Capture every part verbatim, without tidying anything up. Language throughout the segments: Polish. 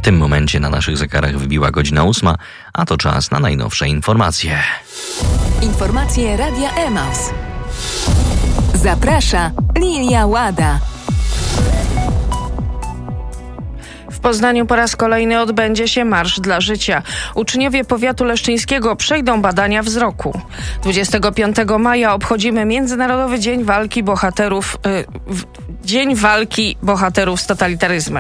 tym momencie na naszych zegarach wybiła godzina ósma, a to czas na najnowsze informacje. Informacje Radia Emaus. Zaprasza Lilia Łada. W Poznaniu po raz kolejny odbędzie się Marsz dla Życia. Uczniowie powiatu leszczyńskiego przejdą badania wzroku. dwudziestego piątego maja obchodzimy Międzynarodowy Dzień Walki Bohaterów, yy, Dzień Walki Bohaterów z totalitaryzmem.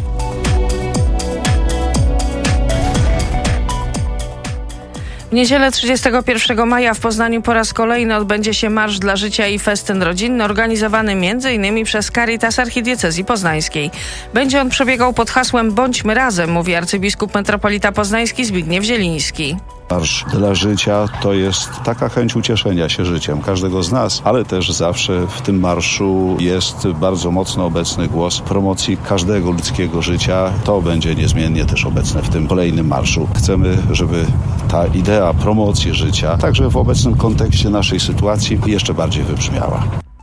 W niedzielę trzydziestego pierwszego maja w Poznaniu po raz kolejny odbędzie się Marsz dla Życia i Festyn Rodzinny, organizowany m.in. przez Caritas Archidiecezji Poznańskiej. Będzie on przebiegał pod hasłem Bądźmy razem, mówi arcybiskup metropolita poznański Zbigniew Zieliński. Marsz dla Życia to jest taka chęć ucieszenia się życiem każdego z nas, ale też zawsze w tym marszu jest bardzo mocno obecny głos promocji każdego ludzkiego życia. To będzie niezmiennie też obecne w tym kolejnym marszu. Chcemy, żeby ta idea promocji życia także w obecnym kontekście naszej sytuacji jeszcze bardziej wybrzmiała.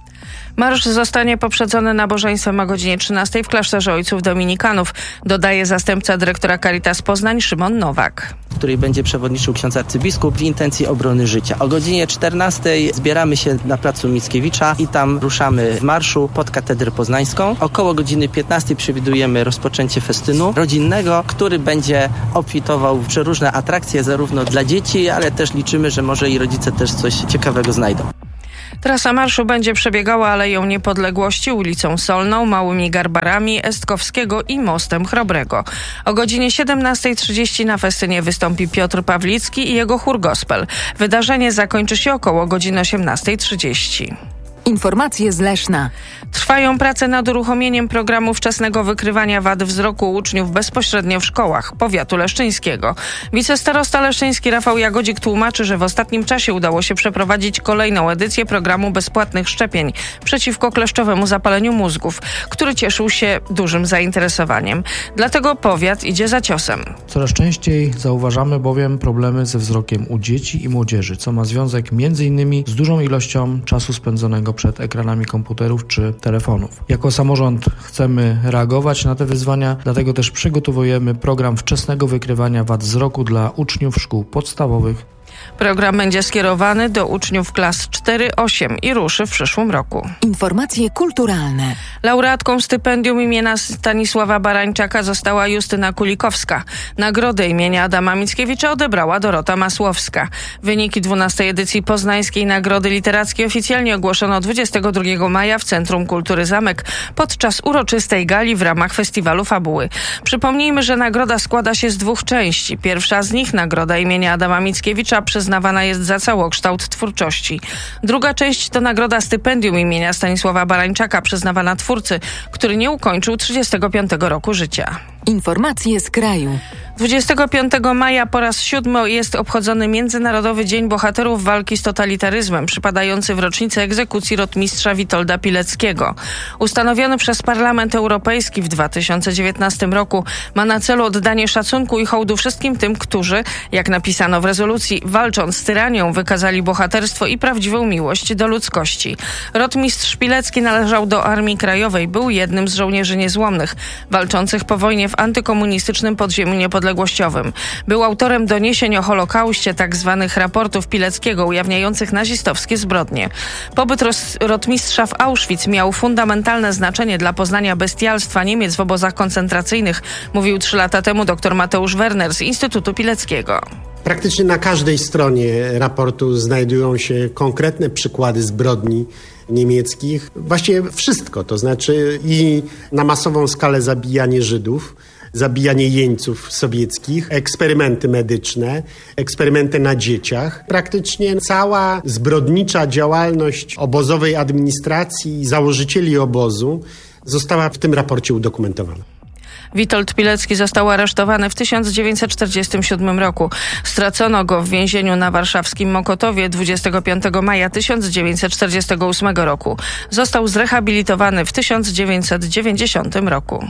Marsz zostanie poprzedzony nabożeństwem o godzinie trzynastej w klasztorze Ojców Dominikanów, dodaje zastępca dyrektora Caritas Poznań Szymon Nowak, w której będzie przewodniczył ksiądz arcybiskup w intencji obrony życia. O godzinie czternastej zbieramy się na placu Mickiewicza i tam ruszamy w marszu pod katedrę poznańską. Około godziny piętnastej przewidujemy rozpoczęcie festynu rodzinnego, który będzie obfitował w przeróżne atrakcje zarówno dla dzieci, ale też liczymy, że może i rodzice też coś ciekawego znajdą. Trasa marszu będzie przebiegała Aleją Niepodległości, ulicą Solną, Małymi Garbarami, Estkowskiego i Mostem Chrobrego. O godzinie siedemnastej trzydzieści na festynie wystąpi Piotr Pawlicki i jego chór gospel. Wydarzenie zakończy się około godziny osiemnastej trzydzieści. Informacje z Leszna. Trwają prace nad uruchomieniem programu wczesnego wykrywania wad wzroku uczniów bezpośrednio w szkołach powiatu leszczyńskiego. Wicestarosta leszczyński Rafał Jagodzik tłumaczy, że w ostatnim czasie udało się przeprowadzić kolejną edycję programu bezpłatnych szczepień przeciwko kleszczowemu zapaleniu mózgów, który cieszył się dużym zainteresowaniem. Dlatego powiat idzie za ciosem. Coraz częściej zauważamy bowiem problemy ze wzrokiem u dzieci i młodzieży, co ma związek między innymi z dużą ilością czasu spędzonego przed ekranami komputerów czy telefonów. Jako samorząd chcemy reagować na te wyzwania, dlatego też przygotowujemy program wczesnego wykrywania wad wzroku dla uczniów szkół podstawowych. Program będzie skierowany do uczniów klas cztery osiem i ruszy w przyszłym roku. Informacje kulturalne. Laureatką stypendium imienia Stanisława Barańczaka została Justyna Kulikowska. Nagrodę imienia Adama Mickiewicza odebrała Dorota Masłowska. Wyniki dwunastej edycji Poznańskiej Nagrody Literackiej oficjalnie ogłoszono dwudziestego drugiego maja w Centrum Kultury Zamek podczas uroczystej gali w ramach festiwalu Fabuły. Przypomnijmy, że nagroda składa się z dwóch części. Pierwsza z nich, nagroda imienia Adama Mickiewicza, przyznawana jest za całokształt twórczości. Druga część to nagroda stypendium imienia Stanisława Barańczaka, przyznawana twórcy, który nie ukończył trzydziestego piątego roku życia. Informacje z kraju. dwudziestego piątego maja po raz siódmy jest obchodzony Międzynarodowy Dzień Bohaterów Walki z Totalitaryzmem, przypadający w rocznicę egzekucji rotmistrza Witolda Pileckiego. Ustanowiony przez Parlament Europejski w dwa tysiące dziewiętnastym roku ma na celu oddanie szacunku i hołdu wszystkim tym, którzy, jak napisano w rezolucji, walcząc z tyranią, wykazali bohaterstwo i prawdziwą miłość do ludzkości. Rotmistrz Pilecki należał do Armii Krajowej, był jednym z żołnierzy niezłomnych, walczących po wojnie w antykomunistycznym podziemiu niepodległościowym. Był autorem doniesień o Holokauście, tzw. raportów Pileckiego ujawniających nazistowskie zbrodnie. Pobyt ros- rotmistrza w Auschwitz miał fundamentalne znaczenie dla poznania bestialstwa Niemiec w obozach koncentracyjnych, mówił trzy lata temu dr Mateusz Werner z Instytutu Pileckiego. Praktycznie na każdej stronie raportu znajdują się konkretne przykłady zbrodni niemieckich. Właściwie wszystko, to znaczy i na masową skalę zabijanie Żydów, zabijanie jeńców sowieckich, eksperymenty medyczne, eksperymenty na dzieciach. Praktycznie cała zbrodnicza działalność obozowej administracji i założycieli obozu została w tym raporcie udokumentowana. Witold Pilecki został aresztowany w tysiąc dziewięćset czterdziestym siódmym roku. Stracono go w więzieniu na warszawskim Mokotowie dwudziestego piątego maja tysiąc dziewięćset czterdziestego ósmego roku. Został zrehabilitowany w tysiąc dziewięćset dziewięćdziesiątym roku.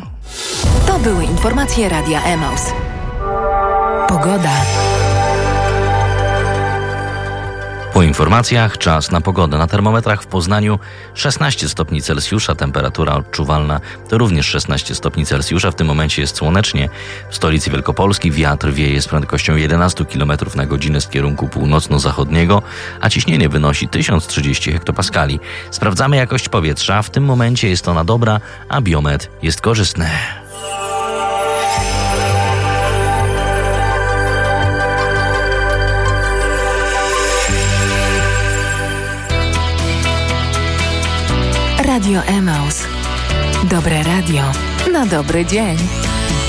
To były informacje Radia Emaus. Pogoda. Po informacjach czas na pogodę. Na termometrach w Poznaniu szesnaście stopni Celsjusza, temperatura odczuwalna to również szesnaście stopni Celsjusza. W tym momencie jest słonecznie. W stolicy Wielkopolski wiatr wieje z prędkością jedenaście kilometrów na godzinę z kierunku północno-zachodniego, a ciśnienie wynosi tysiąc trzydzieści hektopaskali. Sprawdzamy jakość powietrza. W tym momencie jest ona dobra, a biometr jest korzystny. Radio Emaus. Dobre radio na dobry dzień.